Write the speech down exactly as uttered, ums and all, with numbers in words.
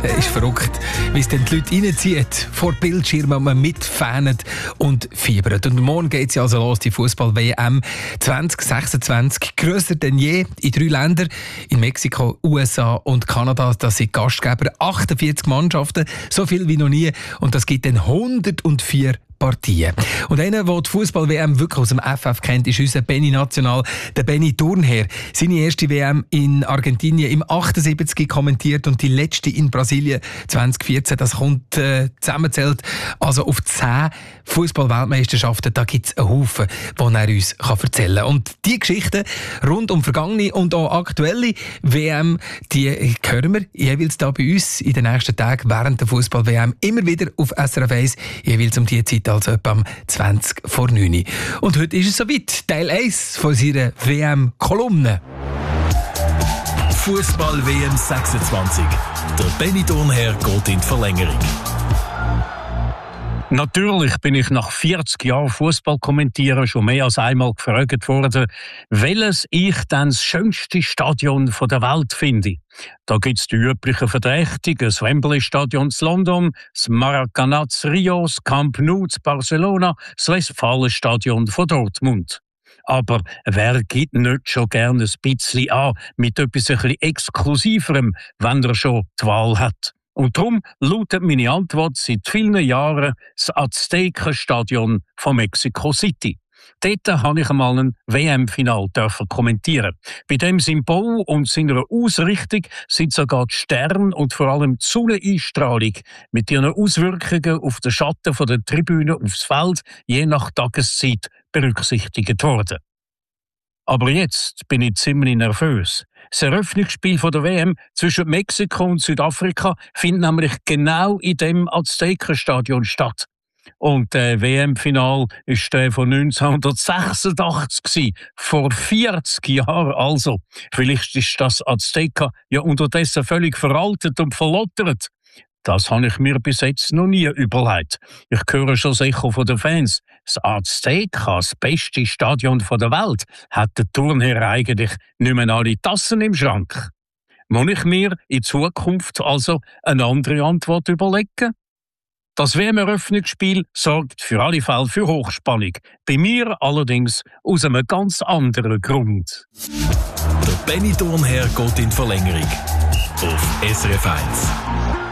Es ist verrückt, wie es dann die Leute reinzieht, vor Bildschirmen, man mitfanet und fiebert. Und morgen geht es ja also los, die Fußball-W M zwanzig sechsundzwanzig. Grösser denn je in drei Ländern, in Mexiko, U S A und Kanada. Das sind Gastgeber, achtundvierzig Mannschaften, so viel wie noch nie. Und das gibt dann hundertvier Partien. Und einer, der die Fußball-W M wirklich aus dem F F kennt, ist unser Benny National, der Benny Thurnherr. Seine erste W M in Argentinien im achtundsiebzig kommentiert und die letzte in Brasilien zwanzig vierzehn. Das kommt äh, zusammenzählt also auf zehn Fußball-Weltmeisterschaften. Da gibt es einen Haufen, die er uns kann erzählen kann. Und die Geschichten rund um vergangene und auch aktuelle W M, die hören wir jeweils da bei uns in den nächsten Tagen während der Fußball-W M immer wieder auf S R F eins, jeweils um die Zeit, also etwa um zwanzig vor neun. Und heute ist es soweit, Teil eins von seiner W M-Kolumne. Fußball-W M sechsundzwanzig. Der Benny Thurnherr geht in die Verlängerung. Natürlich bin ich nach vierzig Jahren Fußball kommentieren schon mehr als einmal gefragt worden, welches ich dann das schönste Stadion der Welt finde. Da gibt es die üblichen Verdächtigen, das Wembley-Stadion in London, das Maracanã in Rio, das Camp Nou in Barcelona, das Westfalenstadion von Dortmund. Aber wer gibt nicht schon gerne ein bisschen an mit etwas ein bisschen Exklusiverem, wenn er schon die Wahl hat? Und darum lautet meine Antwort seit vielen Jahren das Aztekenstadion von Mexico City. Dort habe ich einmal ein W M-Final kommentieren. Bei dem seinem Bau und seiner Ausrichtung sind sogar die Sterne und vor allem die Sonneneinstrahlung mit ihren Auswirkungen auf den Schatten der Tribüne aufs Feld je nach Tageszeit berücksichtigt worden. Aber jetzt bin ich ziemlich nervös. Das Eröffnungsspiel der W M zwischen Mexiko und Südafrika findet nämlich genau in dem Aztekenstadion statt. Und der W M-Final war der von neunzehnhundertsechsundachtzig, vor vierzig Jahren also. Vielleicht ist das Azteka ja unterdessen völlig veraltet und verlottert. Das habe ich mir bis jetzt noch nie überlegt. Ich höre schon sicher von den Fans, das Azteca, das beste Stadion der Welt, hat der Thurnherr eigentlich nicht mehr alle Tassen im Schrank. Muss ich mir in Zukunft also eine andere Antwort überlegen? Das W M-Eröffnungsspiel sorgt für alle Fälle für Hochspannung. Bei mir allerdings aus einem ganz anderen Grund. Der Benny Thurnherr geht in die Verlängerung. Auf S R F eins.